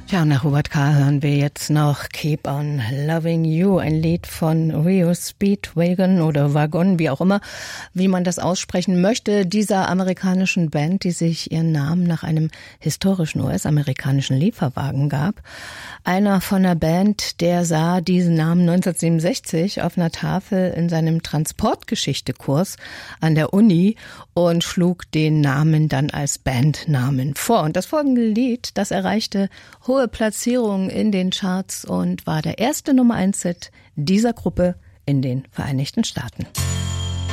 Ja, nach Hubert K. hören wir jetzt noch Keep on Loving You, ein Lied von Rio Speedwagon oder Wagon, wie auch immer, wie man das aussprechen möchte, dieser amerikanischen Band, die sich ihren Namen nach einem historischen US-amerikanischen Lieferwagen gab. Einer von der Band, der sah diesen Namen 1967 auf einer Tafel in seinem Transportgeschichte-Kurs an der Uni und schlug den Namen dann als Bandnamen vor. Und das folgende Lied, das erreichte hohe Platzierungen in den Charts und war der erste Nummer-1-Hit dieser Gruppe in den Vereinigten Staaten.